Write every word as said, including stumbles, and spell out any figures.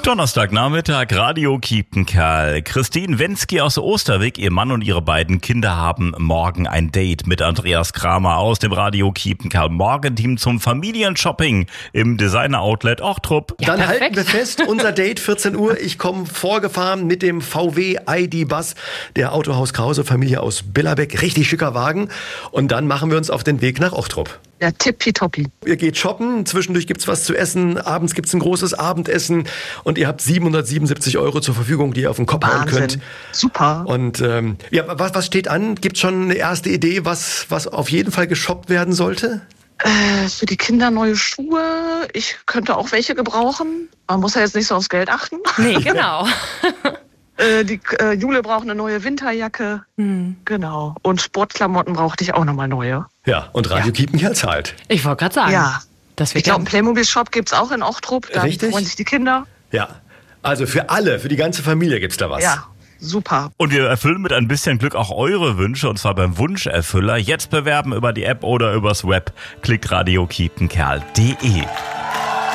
Donnerstagnachmittag, Radio Kiepenkerl. Christine Wensky aus Osterwig, ihr Mann und ihre beiden Kinder haben morgen ein Date mit Andreas Kramer aus dem Radio Kiepenkerl Morgenteam zum Familienshopping im Designer-Outlet Ochtrup. Ja, Dann perfekt. halten wir fest, unser Date vierzehn Uhr. Ich komme vorgefahren mit dem V W I D-Bus der Autohaus Krause Familie aus Billerbeck. Richtig schicker Wagen. Und dann machen wir uns auf den Weg nach Ochtrup. Ja, tippitoppi. Ihr geht shoppen, zwischendurch gibt's was zu essen, abends gibt's ein großes Abendessen und ihr habt siebenhundertsiebenundsiebzig Euro zur Verfügung, die ihr auf den Kopf hauen könnt. Super. Und ähm, ja, was, was steht an? Gibt's schon eine erste Idee, was, was auf jeden Fall geshoppt werden sollte? Äh, für die Kinder neue Schuhe. Ich könnte auch welche gebrauchen. Man muss ja jetzt nicht so aufs Geld achten. Nee, genau. äh, die äh, Jule braucht eine neue Winterjacke. Hm. Genau. Und Sportklamotten brauchte ich auch nochmal neue. Ja, und Radio ja. Kiepenkerl zahlt. Ich wollte gerade sagen. Ja. Das ich glaube, einen Playmobil-Shop gibt's auch in Ochtrup. Da Richtig? freuen sich die Kinder. Ja. Also für alle, für die ganze Familie gibt's da was. Ja. Super. Und wir erfüllen mit ein bisschen Glück auch eure Wünsche, und zwar beim Wunscherfüller. Jetzt bewerben über die App oder übers Web. Klickt radio kiepenkerl punkt de.